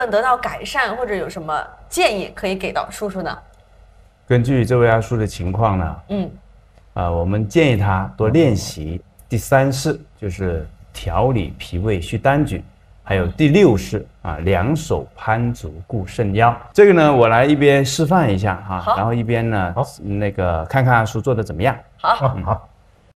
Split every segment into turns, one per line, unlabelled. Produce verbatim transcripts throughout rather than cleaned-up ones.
得到改善，或者有什么建议可以给到叔叔呢？
根据这位阿叔的情况呢，嗯，啊、呃，我们建议他多练习第三式，就是调理脾胃虚单举，还有第六式啊，两手攀足固肾腰。这个呢，我来一边示范一下哈、啊，然后一边呢，那个看看阿叔做的怎么样。
好，
嗯、好。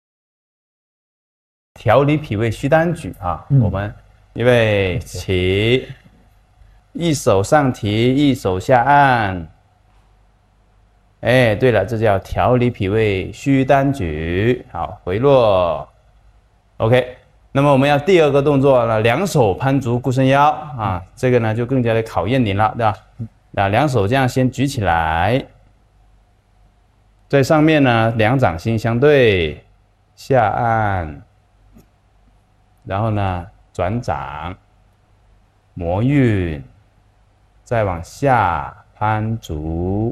调理脾胃虚单举啊，嗯、我们预备起，一手上提，一手下按。哎，对了，这叫调理脾胃虚单举。好，回落。OK， 那么我们要第二个动作呢，两手攀足固肾腰啊，这个呢就更加的考验你了，对吧？那两手这样先举起来，在上面呢两掌心相对，下按。然后呢，转掌，摩运，再往下攀足。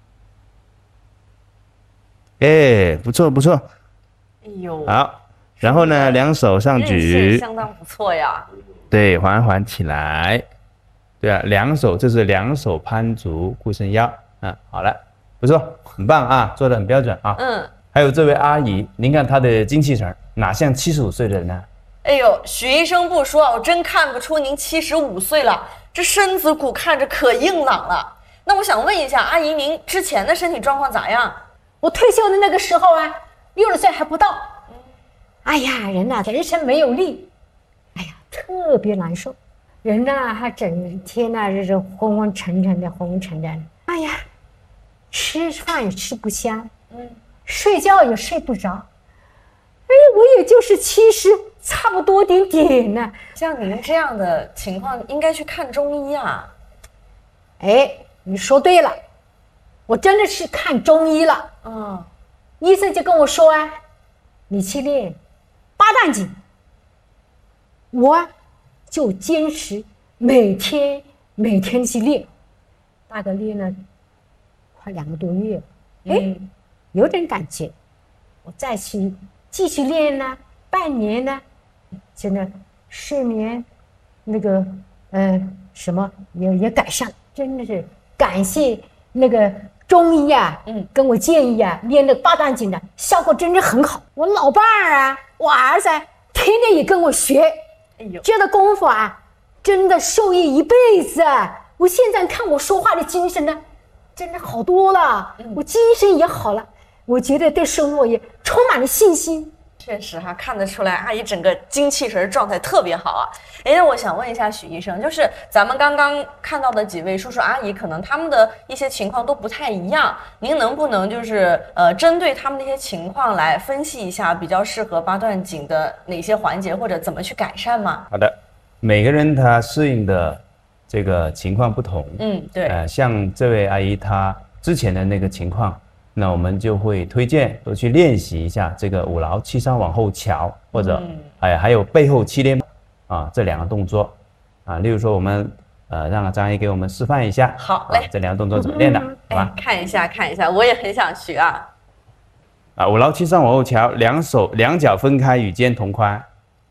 哎，不错不错。
哎呦，
好，然后呢，两手上举，
相当不错呀。
对，缓缓起来。对啊，两手这是两手攀足固肾腰。嗯，好了，不错，很棒啊，做得很标准啊。嗯。还有这位阿姨，您看她的精气神，哪像七十五岁的人呢？
哎呦，许医生不说，我真看不出您七十五岁了，这身子骨看着可硬朗了。那我想问一下，阿姨，您之前的身体状况咋样？
我退休的那个时候啊，六十岁还不到。哎呀，人呐、啊，人生没有力，哎呀，特别难受。人呐、啊，还整天呐、啊，就是昏昏沉沉的，昏昏沉沉的。哎呀，吃饭也吃不香，嗯，睡觉也睡不着。哎，我也就是七十，差不多点点呢。
像您这样的情况，应该去看中医啊。
哎，你说对了，我真的是看中医了。嗯，医生就跟我说啊，你去练八段锦。我就坚持每天每天去练，大概练了快两个多月。哎、嗯，有点感觉，我再去。继续练呢，半年呢，真的睡眠那个呃什么也也改善，真的是感谢那个中医啊，嗯，跟我建议啊，练那八段锦的效果真的很好。我老伴儿啊，我儿子天天也跟我学，哎呦，这个功夫啊，真的受益一辈子啊！我现在看我说话的精神呢，真的好多了，嗯、我精神也好了。我觉得对生活也充满了信心。
确实哈，看得出来阿姨整个精气神状态特别好啊。哎，那我想问一下许医生，就是咱们刚刚看到的几位叔叔阿姨，可能他们的一些情况都不太一样，您能不能就是呃针对他们的一些情况来分析一下，比较适合八段锦的哪些环节，或者怎么去改善吗？
好的，每个人他适应的这个情况不同。
嗯，对。
呃，像这位阿姨她之前的那个情况。那我们就会推荐多去练习一下这个五劳七伤往后翘，或者、嗯、哎还有背后七连啊这两个动作啊，例如说我们呃让张阿姨给我们示范一下。
好嘞、
啊，这两个动作怎么练的？嗯、好吧、
哎，看一下看一下，我也很想学啊。
啊，五劳七伤往后翘，两手两脚分开与肩同宽，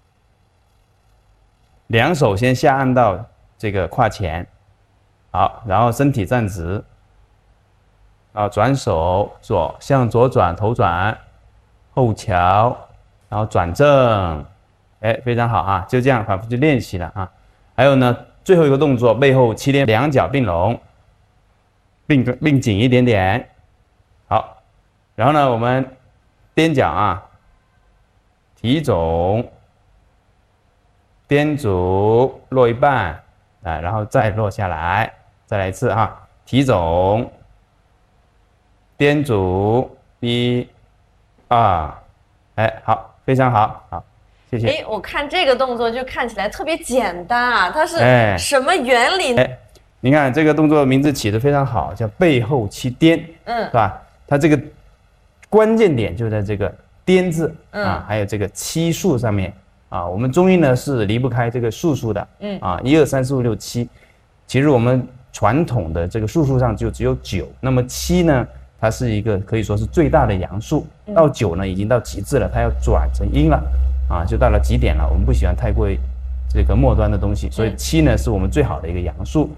两手先下按到这个胯前，好，然后身体站直。啊，转手左向左转，头转，后翘，然后转正，哎，非常好啊！就这样反复去练习了啊。还有呢，最后一个动作，背后七连，两脚并拢，并并紧一点点。好，然后呢，我们踮脚啊，提踵，踮足落一半，啊，然后再落下来，再来一次哈，提踵。踮足一、二，哎，好，非常好，好，谢谢。
哎，我看这个动作就看起来特别简单啊，它是什么原理呢？
哎，你看这个动作名字起得非常好，叫背后七颠，嗯，是吧？它这个关键点就在这个颠字、嗯、啊，还有这个七数上面啊。我们中医呢是离不开这个数数的，嗯啊，一二三四五六七。其实我们传统的这个数数上就只有九，那么七呢？它是一个可以说是最大的阳数，到九呢已经到极致了，它要转成阴了，啊，就到了极点了。我们不喜欢太过这个末端的东西，所以七呢是我们最好的一个阳数。